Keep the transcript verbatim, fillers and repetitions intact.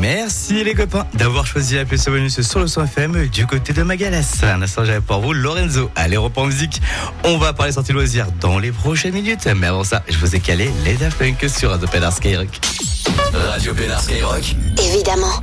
Merci les copains d'avoir choisi la plus bonus sur le son F M du côté de Magalas. Un instant, j'avais pour vous Lorenzo à l'aéroport musique. On va parler sortie loisirs dans les prochaines minutes. Mais avant ça, je vous ai calé les Daft Punk sur Radio Pédar Skyrock. Radio Pédar Skyrock. Évidemment.